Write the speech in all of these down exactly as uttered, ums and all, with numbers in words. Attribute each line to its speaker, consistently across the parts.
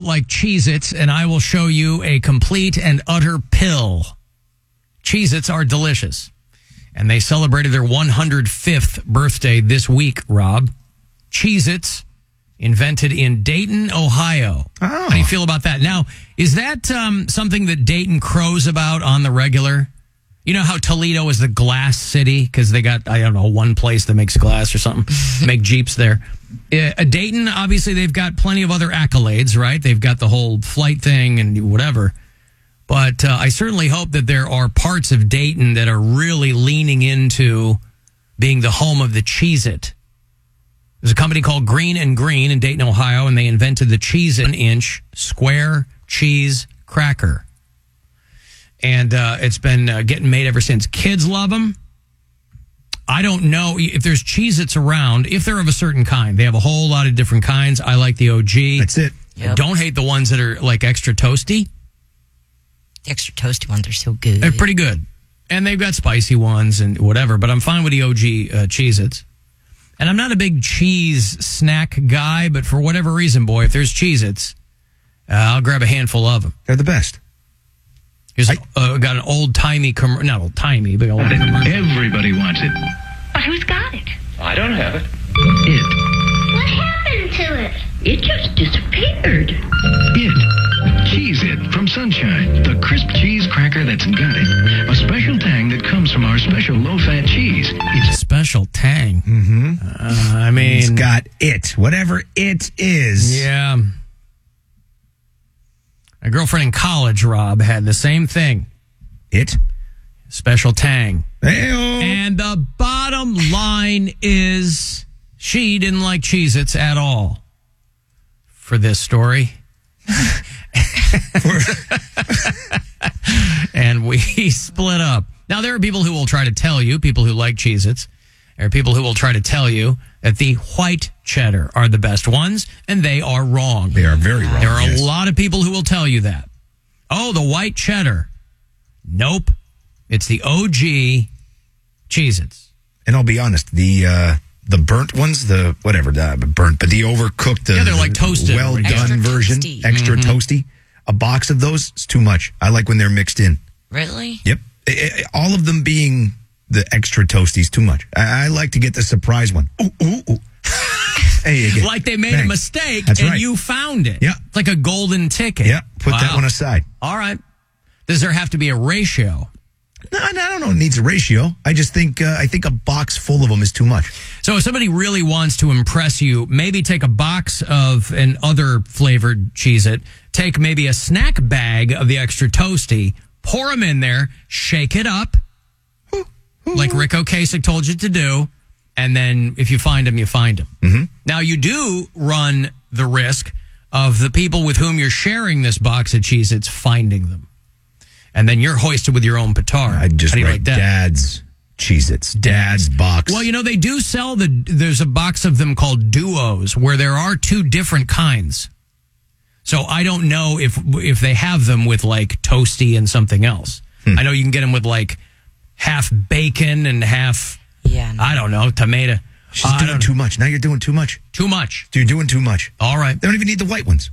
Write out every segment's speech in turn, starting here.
Speaker 1: like Cheez-Its, and I will show you a complete and utter pill. Cheez-Its are delicious. And they celebrated their one hundred fifth birthday this week, Rob. Cheez-Its, invented in Dayton, Ohio.
Speaker 2: Oh.
Speaker 1: How do you feel about that? Now, is that um, something that Dayton crows about on the regular? You know how Toledo is the glass city? Because they got, I don't know, one place that makes glass or something. Make Jeeps there. Uh, Dayton, obviously, they've got plenty of other accolades, right? They've got the whole flight thing and whatever. But uh, I certainly hope that there are parts of Dayton that are really leaning into being the home of the Cheez-It. There's a company called Green and Green in Dayton, Ohio, and they invented the Cheez-It one-inch square cheese cracker. And uh, it's been uh, getting made ever since. Kids love them. I don't know if there's Cheez-Its around, if they're of a certain kind. They have a whole lot of different kinds. I like the O G.
Speaker 2: That's it.
Speaker 1: Yep. I don't hate the ones that are like extra toasty.
Speaker 3: The extra toasty ones are so good.
Speaker 1: They're pretty good. And they've got spicy ones and whatever, but I'm fine with the O G uh, Cheez-Its. And I'm not a big cheese snack guy, but for whatever reason, boy, if there's Cheez-Its, uh, I'll grab a handful of them.
Speaker 2: They're the best.
Speaker 1: Here's I, uh, got an old-timey, com- not old-timey, but old
Speaker 4: Everybody wants it.
Speaker 5: But who's got it?
Speaker 4: I don't have it. It.
Speaker 5: What happened to it? It just disappeared.
Speaker 4: It. Cheez-It from Sunshine, the crisp cheese cracker that's got it. A special tang that comes from our special low-fat cheese.
Speaker 1: It's a special tang.
Speaker 2: Mm-hmm.
Speaker 1: Uh, I mean...
Speaker 2: It's got it. Whatever it is.
Speaker 1: Yeah. My girlfriend in college, Rob, had the same thing.
Speaker 2: It?
Speaker 1: Special tang.
Speaker 2: Hey-o.
Speaker 1: And the bottom line is she didn't like Cheez-Its at all for this story. And we split up. Now, there are people who will try to tell you, people who like Cheez-Its, there are people who will try to tell you that the white cheddar are the best ones, and they are wrong.
Speaker 2: They are very wrong.
Speaker 1: There are
Speaker 2: yes.
Speaker 1: a lot of people who will tell you that. Oh, the white cheddar. Nope. It's the O G Cheez-Its.
Speaker 2: And I'll be honest, the uh, the burnt ones, the whatever, the burnt, but the overcooked, the
Speaker 1: yeah, they're like toasted,
Speaker 2: well done
Speaker 3: extra
Speaker 2: version,
Speaker 3: toasty.
Speaker 2: extra
Speaker 1: mm-hmm.
Speaker 2: toasty. A box of those is too much. I like when they're mixed in.
Speaker 3: Really?
Speaker 2: Yep. I, I, all of them being the extra toasty is too much. I, I like to get the surprise one. Ooh, ooh, ooh. Hey, you get,
Speaker 1: like they made
Speaker 2: thanks.
Speaker 1: a mistake
Speaker 2: That's
Speaker 1: and
Speaker 2: right.
Speaker 1: you found it.
Speaker 2: Yeah.
Speaker 1: It's like a golden ticket.
Speaker 2: Yeah. Put
Speaker 1: Wow.
Speaker 2: that one aside.
Speaker 1: All right. Does there have to be a ratio?
Speaker 2: No, I don't know. It needs a ratio. I just think uh, I think a box full of them is too much.
Speaker 1: So if somebody really wants to impress you, maybe take a box of an other flavored Cheez-It, take maybe a snack bag of the extra toasty, pour them in there, shake it up, like Rick Ocasek told you to do, and then if you find them, you find them.
Speaker 2: Mm-hmm.
Speaker 1: Now, you do run the risk of the people with whom you're sharing this box of Cheez-Its finding them. And then you're hoisted with your own petard.
Speaker 2: I'd just
Speaker 1: How do you
Speaker 2: write
Speaker 1: like that?
Speaker 2: Dad's Cheez-Its. Dad's box.
Speaker 1: Well, you know, they do sell the, there's a box of them called duos where there are two different kinds. So I don't know if if they have them with like toasty and something else. Hmm. I know you can get them with like half bacon and half,
Speaker 3: yeah, no.
Speaker 1: I don't know, tomato.
Speaker 2: She's
Speaker 1: uh,
Speaker 2: doing too much. Now you're doing too much.
Speaker 1: Too much.
Speaker 2: You're doing too much.
Speaker 1: All right.
Speaker 2: They don't even need the white ones.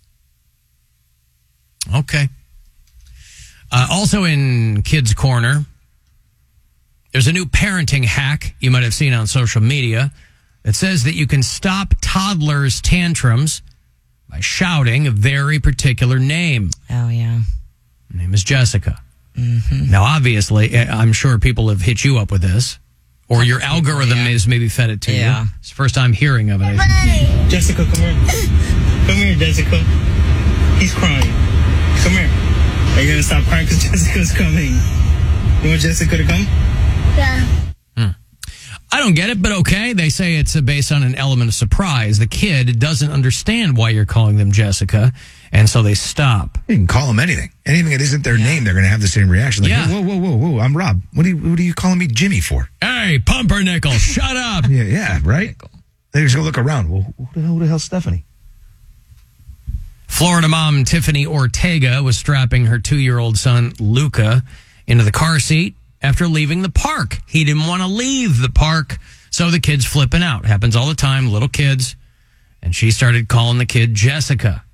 Speaker 1: Okay. Uh, also in Kids Corner, there's a new parenting hack you might have seen on social media that says that you can stop toddlers' tantrums by shouting a very particular name.
Speaker 3: Oh, yeah.
Speaker 1: Her name is Jessica.
Speaker 3: Mm-hmm.
Speaker 1: Now, obviously, I'm sure people have hit you up with this, or your algorithm
Speaker 3: yeah.
Speaker 1: is maybe fed it to
Speaker 3: yeah.
Speaker 1: you. It's the first time hearing of it.
Speaker 6: Jessica, come here. Come here, Jessica. He's crying. Come here. Are you going to stop crying because Jessica's coming? You want Jessica to come?
Speaker 5: Yeah.
Speaker 1: Hmm. I don't get it, but okay. They say it's based on an element of surprise. The kid doesn't understand why you're calling them Jessica, and so they stop.
Speaker 2: You can call them anything. Anything that isn't their yeah. name, they're going to have the same reaction. Like,
Speaker 1: yeah.
Speaker 2: whoa, whoa, whoa, whoa, I'm Rob. What are you, what are you calling me Jimmy for?
Speaker 1: Hey, pumpernickel, shut up.
Speaker 2: Yeah, yeah, right? They just go look around. Well, who the hell, who the hell's Stephanie?
Speaker 1: Florida mom Tiffany Ortega was strapping her two-year-old son, Luca, into the car seat after leaving the park. He didn't want to leave the park, so the kid's flipping out. Happens all the time, little kids. And she started calling the kid Jessica.